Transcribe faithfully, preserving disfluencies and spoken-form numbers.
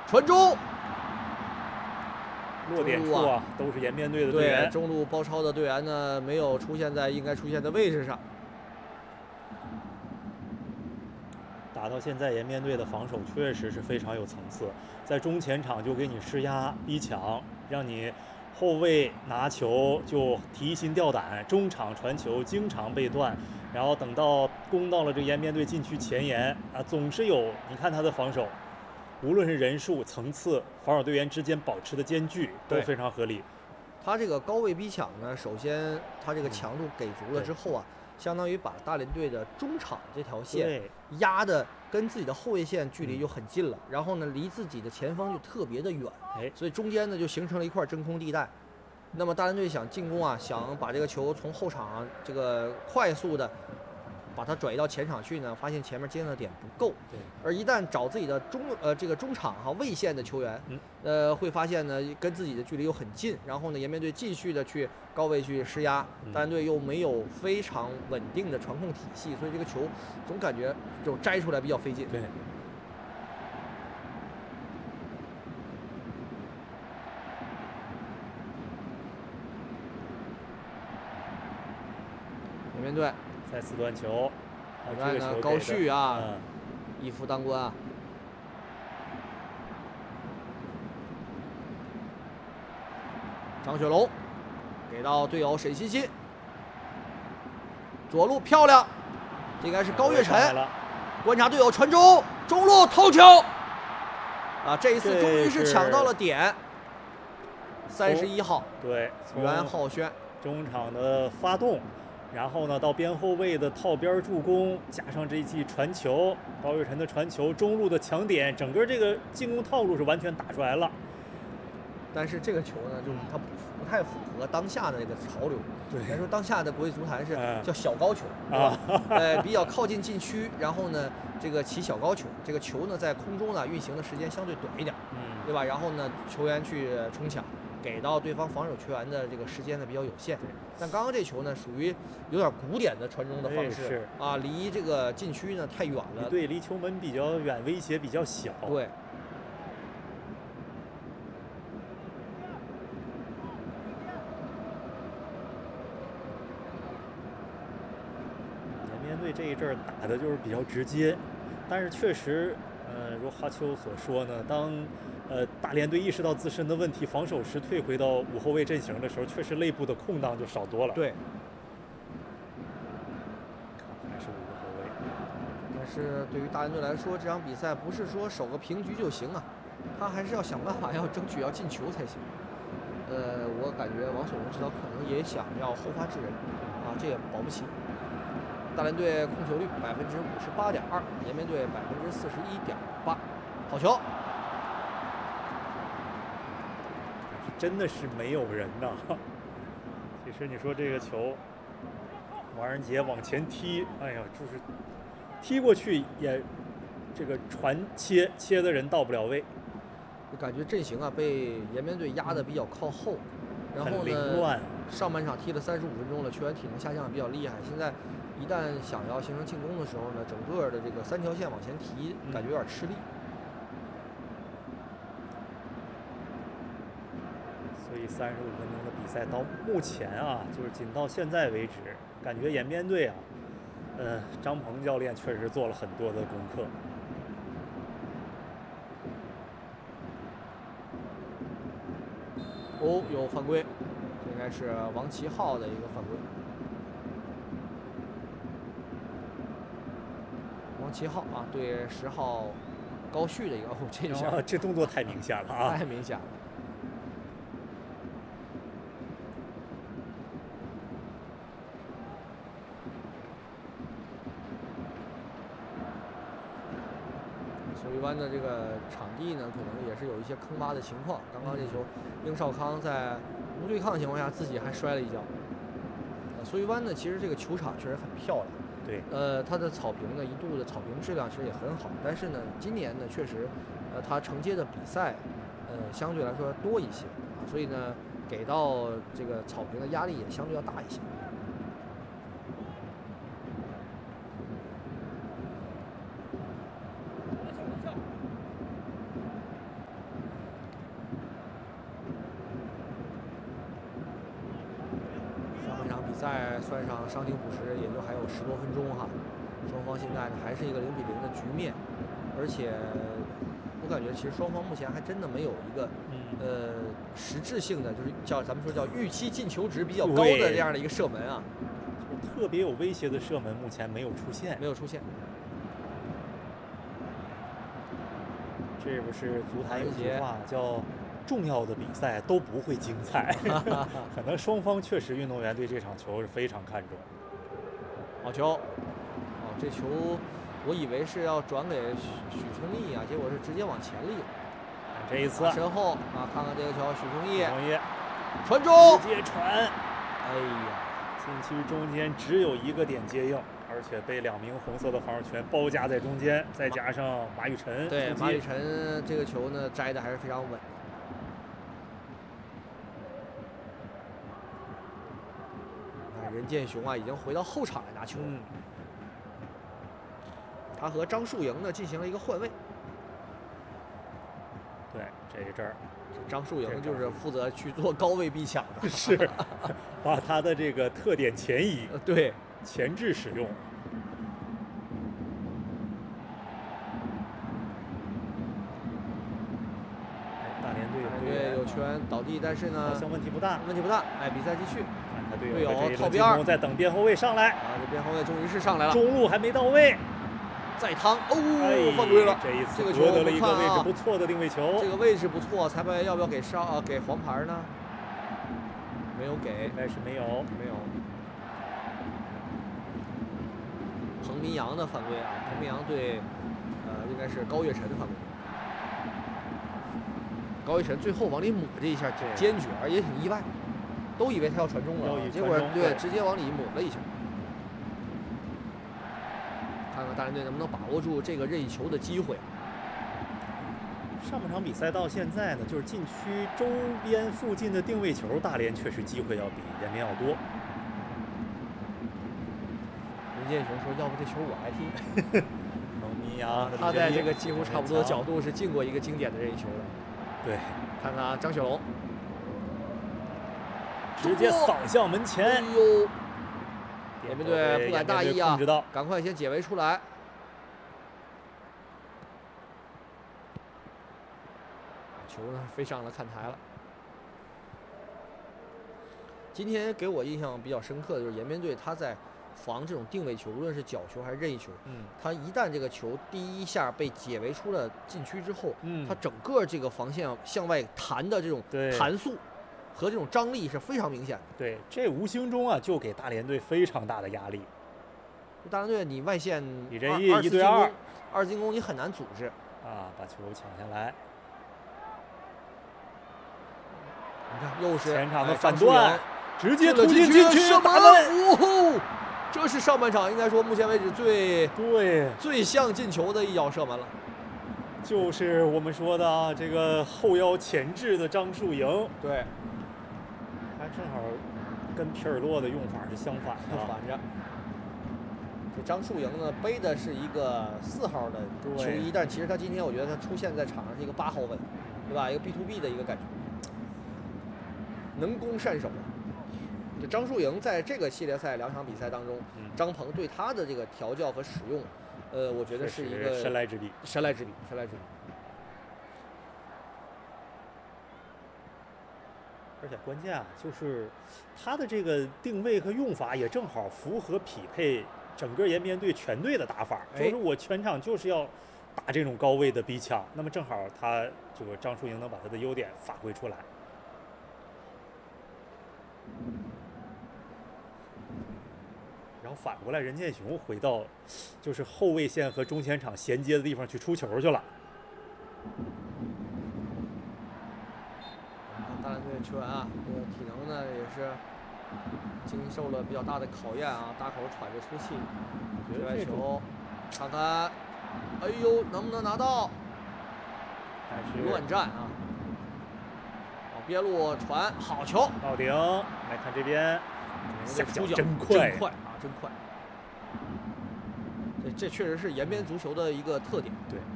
传中。 落点处啊，都是延边队的队员。 对，中路包抄的队员呢，没有出现在应该出现的位置上。 打到现在，延边队的防守确实是非常有层次，在中前场就给你施压逼抢，让你后卫拿球就提心吊胆，中场传球经常被断，然后等到攻到了这延边队禁区前沿啊，总是有你看他的防守。无论是人数、层次，防守队员之间保持的间距都非常合理。 他这个高位逼抢呢，首先他这个强度给足了之后啊，相当于把大连队的中场这条线压的跟自己的后卫线距离就很近了，然后呢，离自己的前锋就特别的远，所以中间呢就形成了一块真空地带。那么大连队想进攻啊，想把这个球从后场这个快速的把它转移到前场去呢，发现前面接应的点不够，而一旦找自己的中呃这个中场哈卫线的球员， 嗯、 呃会发现呢跟自己的距离又很近，然后呢延边队继续的去高位去施压，大连队又没有非常稳定的传控体系，所以这个球总感觉就摘出来比较费劲。 对。 延边队。 再次断球， 另外呢，高旭啊， 嗯、 一夫当关啊。张雪龙给到队友沈欣欣，左路漂亮，这应该是高月晨。观察队友传中，中路头球。啊，这一次终于是抢到了点。三十一号， 对， 袁浩轩， 中场的发动。然后呢，到边后卫的套边助攻，加上这一记传球，高月晨的传球，中路的抢点，整个这个进攻套路是完全打出来了。 但是这个球呢，就是它不太符合当下的这个潮流。 对， 咱说当下的国际足坛是叫小高球啊， 呃，比较靠近禁区，然后呢，这个起小高球，这个球呢在空中呢运行的时间相对短一点， 嗯， 对吧？然后呢，球员去冲抢。给到对方防守球员的这个时间呢比较有限，但刚刚这球呢属于有点古典的传中的方式啊，离这个禁区呢太远了， 对，离球门比较远，威胁比较小。 对。 延边队这一阵打的就是比较直接，但是确实，呃，如哈秋所说呢，当呃，大连队意识到自身的问题，防守时退回到五后卫阵型的时候，确实内部的空档就少多了。 对， 还是五个后卫。 但是对于大连队来说，这场比赛不是说守个平局就行啊，他还是要想办法要争取要进球才行。呃，我感觉王守荣指导可能也想要后发制人啊，这也保不齐。大连队控球率百分之五十八点二，延边队百分之四十一点八，好球。 真的是没有人呐！其实你说这个球，王仁杰往前踢，哎呀，就是踢过去也这个传切切的人到不了位。 就感觉阵型啊被延边队压得比较靠后，然后呢， 上半场踢了三十五分钟了，球员体能下降比较厉害。现在一旦想要形成进攻的时候呢，整个的这个三条线往前提，感觉有点吃力。 所以三十五分钟的比赛到目前啊，就是仅到现在为止，感觉延边队啊，呃，张鹏教练确实做了很多的功课。 哦，有犯规，这应该是王旗浩的一个犯规。王旗浩啊，对十号高旭的一个哦，这下、 哦、这动作太明显了啊， 太明显了。水域湾的这个场地呢，可能也是有一些坑洼的情况。刚刚这球，殷少康在无对抗的情况下，自己还摔了一跤。呃，苏鱼湾呢，其实这个球场确实很漂亮。 对。 呃，它的草坪呢，一度的草坪质量其实也很好。但是呢，今年呢，确实，呃，它承接的比赛，呃，相对来说多一些啊，所以呢，给到这个草坪的压力也相对要大一些。 赛算上伤停补时，也就还有十多分钟哈。双方现在呢还是一个零比零的局面，而且我感觉其实双方目前还真的没有一个、嗯、呃实质性的，就是叫咱们说叫预期进球值比较高的这样的一个射门啊， 就特别有威胁的射门目前没有出现， 没有出现。 这不是足坛有句话叫“重要的比赛都不会精彩”，可能双方确实运动员对这场球是非常看重。 好球，哦，这球我以为是要转给许许聪毅啊，结果是直接往前立了。 这一次身后啊，看看这个球，许聪毅， 许聪毅传中， 直接传， 哎呀， 禁区中间只有一个点接应。而且被两名红色的防守球员包夹在中间，再加上马雨辰， 对马雨辰这个球呢摘的还是非常稳的。啊，任建雄啊已经回到后场来拿球了，嗯、他和张树营呢进行了一个换位。 对，这这儿张树营就是负责去做高位逼抢的， 是把他的这个特点前移， 对。 前置使用。大连队队有球员倒地，但是呢， 好像问题不大， 问题不大。哎，比赛继续。 他队友靠边， 在等边后卫上来。 啊，这边后卫终于是上来了， 中路还没到位， 再趟，哦，犯规了。 这一次这个球得了一个位置不错的定位球， 这个位置不错，裁判要不要给上啊？给黄牌呢？没有给， 应该是没有， 没有。彭明阳的犯规啊，彭明阳对，呃，应该是高岳辰的犯规。高岳辰最后往里抹这一下，坚决，而也挺意外，都以为他要传中了，结果对直接往里抹了一下。看看大连队能不能把握住这个任意球的机会。 上半场比赛到现在呢，就是禁区周边附近的定位球，大连确实机会要比延边要多。 任建雄说：“要不这球我来踢。” 彭明阳， 他在这个几乎差不多的角度是进过一个经典的任意球的。 对， 看看张雪龙， 直接扫向门前。 哎呦！延边队不敢大意啊，赶快先解围出来。球呢飞上了看台了。今天给我印象比较深刻的就是延边队他在防这种定位球，无论是角球还是任意球，嗯，他一旦这个球第一下被解围出了禁区之后，嗯，他整个这个防线向外弹的这种弹速和这种张力是非常明显的。 对，这无形中啊就给大连队非常大的压力。 大连队你外线李振义一对二， 二进攻你很难组织啊，把球抢下来。 你看，又是前场的反断，直接突进禁区， 射门！哦，这是上半场应该说目前为止最对最像进球的一脚射门了。 就是我们说的啊，这个后腰前置的张树营， 对， 他正好跟皮尔洛的用法是相反的， 反着。这张树营呢，背的是一个四号的球衣，但其实他今天我觉得他出现在场上是一个八号位，对吧？一个 B to B 的一个感觉。能攻善守，这张树营在这个系列赛两场比赛当中，嗯、张鹏对他的这个调教和使用，呃，我觉得是一个神来之笔， 神来之笔，神来之笔。 而且关键啊，就是他的这个定位和用法也正好符合匹配整个延边队全队的打法，哎、就是我全场就是要打这种高位的逼抢，那么正好他这个张树营能把他的优点发挥出来。然后反过来，任建雄回到就是后卫线和中前场衔接的地方去出球去了。 大连队球员啊，这个体能呢也是经受了比较大的考验啊，大口喘着粗气。界外球，看看，哎呦，能不能拿到？乱战啊！往边路传，好球， 到顶。来看这边，下脚真快，真快啊，真快！这这确实是延边足球的一个特点。 对。